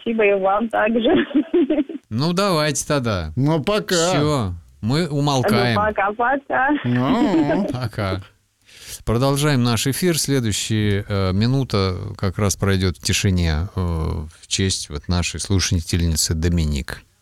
спасибо и вам также. Ну, давайте тогда. Ну, пока. Все, мы умолкаем. Пока-пока. Ну. Пока. Продолжаем наш эфир. Следующая минута как раз пройдет в тишине в честь вот нашей слушательницы Доминик.